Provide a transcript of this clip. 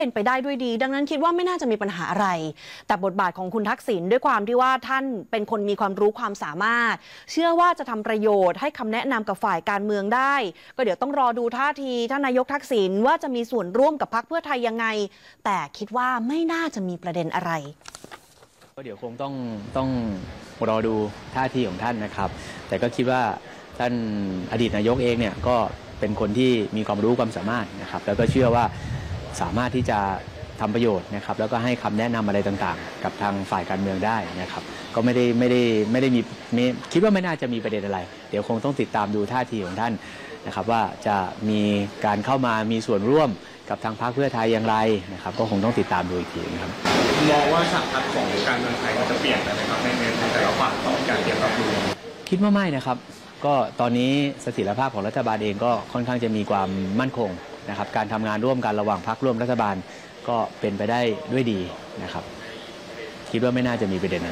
เป็นไปได้ด้วยดีดังนั้นคิดว่าไม่น่าจะมีปัญหาอะไรแต่บทบาทของคุณทักษิณด้วยความที่ว่าท่านเป็นคนมีความรู้ความสามารถเชื่อว่าจะทำประโยชน์ให้คำแนะนำกับฝ่ายการเมืองได้ก็เดี๋ยวต้องรอดูท่าทีท่านนายกทักษิณว่าจะมีส่วนร่วมกับพรรคเพื่อไทยยังไงแต่คิดว่าไม่น่าจะมีประเด็นอะไรก็เดี๋ยวคงต้องรอดูท่าทีของท่านนะครับแต่ก็คิดว่าท่านอดีตนายกเองเนี่ยก็เป็นคนที่มีความรู้ความสามารถนะครับแล้วก็เชื่อว่าสามารถที่จะทำประโยชน์นะครับแล้วก็ให้คำแนะนำอะไรต่างๆกับทางฝ่ายการเมืองได้นะครับก็ไม่ได้มีคิดว่าไม่น่าจะมีประเด็นอะไรเดี๋ยวคงต้องติดตามดูท่าทีของท่านนะครับว่าจะมีการเข้ามามีส่วนร่วมกับทางพรรคเพื่อไทยอย่างไรนะครับก็คงต้องติดตามดูอีกทีนะครับมองว่าฉากทัศน์ของการเมืองไทยมันจะเปลี่ยนไปไหมครับในแต่ละฝ่ายต้องการเตรียมรับมือคิดว่าไม่นะครับก็ตอนนี้เสถียรภาพของรัฐบาลเองก็ค่อนข้างจะมีความมั่นคงนะครับการทำงานร่วมกันระหว่างพรรคร่วมรัฐบาลก็เป็นไปได้ด้วยดีนะครับคิดว่าไม่น่าจะมีประเด็นอะไร